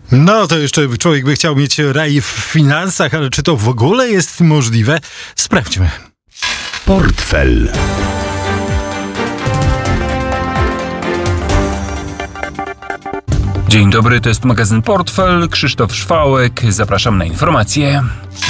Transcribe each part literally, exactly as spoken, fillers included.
No to jeszcze człowiek by chciał mieć raj w finansach, ale czy to w ogóle jest możliwe? Sprawdźmy. Portfel. Dzień dobry, to jest magazyn Portfel. Krzysztof Szwałek, zapraszam na informacje.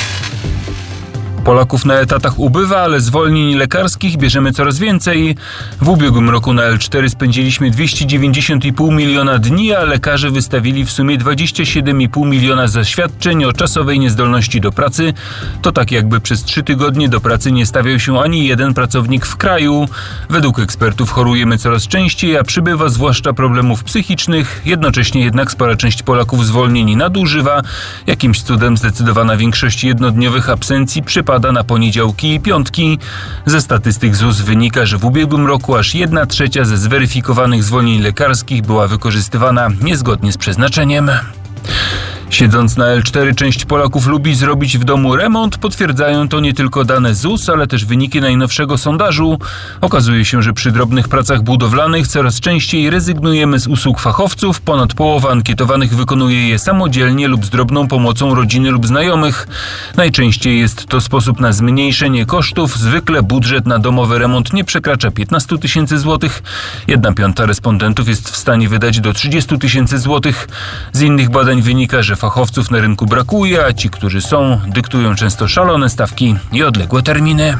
Polaków na etatach ubywa, ale zwolnień lekarskich bierzemy coraz więcej. W ubiegłym roku na L cztery spędziliśmy dwieście dziewięćdziesiąt i pół miliona dni, a lekarze wystawili w sumie dwadzieścia siedem i pół miliona zaświadczeń o czasowej niezdolności do pracy. To tak jakby przez trzy tygodnie do pracy nie stawiał się ani jeden pracownik w kraju. Według ekspertów chorujemy coraz częściej, a przybywa zwłaszcza problemów psychicznych. Jednocześnie jednak spora część Polaków zwolnień nadużywa. Jakimś cudem zdecydowana większość jednodniowych absencji przypada na poniedziałki i piątki. Ze statystyk Z U S wynika, że w ubiegłym roku aż jedna trzecia ze zweryfikowanych zwolnień lekarskich była wykorzystywana niezgodnie z przeznaczeniem. Siedząc na L cztery, część Polaków lubi zrobić w domu remont. Potwierdzają to nie tylko dane Z U S, ale też wyniki najnowszego sondażu. Okazuje się, że przy drobnych pracach budowlanych coraz częściej rezygnujemy z usług fachowców. Ponad połowa ankietowanych wykonuje je samodzielnie lub z drobną pomocą rodziny lub znajomych. Najczęściej jest to sposób na zmniejszenie kosztów. Zwykle budżet na domowy remont nie przekracza piętnaście tysięcy złotych. Jedna piąta respondentów jest w stanie wydać do trzydzieści tysięcy złotych. Z innych badań wynika, że fachowców na rynku brakuje, a ci, którzy są, dyktują często szalone stawki i odległe terminy.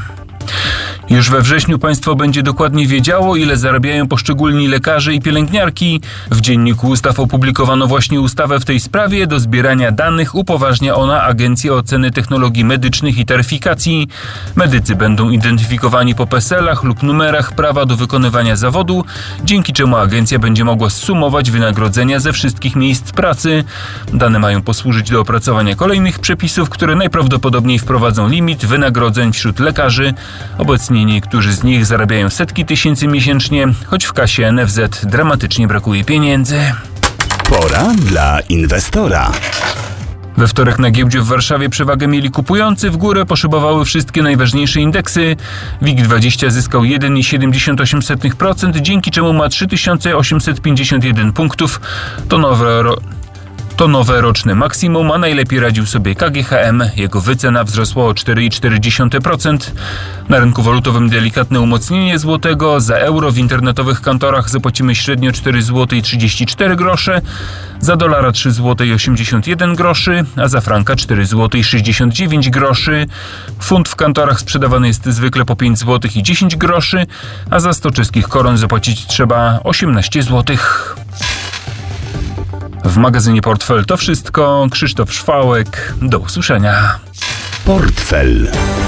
Już we wrześniu państwo będzie dokładnie wiedziało, ile zarabiają poszczególni lekarze i pielęgniarki. W Dzienniku Ustaw opublikowano właśnie ustawę w tej sprawie. Do zbierania danych upoważnia ona Agencję Oceny Technologii Medycznych i Taryfikacji. Medycy będą identyfikowani po peselach lub numerach prawa do wykonywania zawodu, dzięki czemu agencja będzie mogła zsumować wynagrodzenia ze wszystkich miejsc pracy. Dane mają posłużyć do opracowania kolejnych przepisów, które najprawdopodobniej wprowadzą limit wynagrodzeń wśród lekarzy. Obecnie niektórzy z nich zarabiają setki tysięcy miesięcznie, choć w kasie N F Z dramatycznie brakuje pieniędzy. Pora dla inwestora. We wtorek na giełdzie w Warszawie przewagę mieli kupujący, w górę poszybowały wszystkie najważniejsze indeksy. WIG dwadzieścia zyskał jeden przecinek siedemdziesiąt osiem procent, dzięki czemu ma trzy tysiące osiemset pięćdziesiąt jeden punktów. To nowe ro... To nowe roczne maksimum, a najlepiej radził sobie K G H M. Jego wycena wzrosła o cztery przecinek cztery procent. Na rynku walutowym delikatne umocnienie złotego. Za euro w internetowych kantorach zapłacimy średnio cztery złote i trzydzieści cztery grosze, za dolara trzy złote i osiemdziesiąt jeden groszy, a za franka cztery złote i sześćdziesiąt dziewięć groszy. Funt w kantorach sprzedawany jest zwykle po pięć złotych i dziesięć groszy, a za sto czeskich koron zapłacić trzeba osiemnaście złotych. W magazynie Portfel to wszystko. Krzysztof Szwałek. Do usłyszenia. Portfel.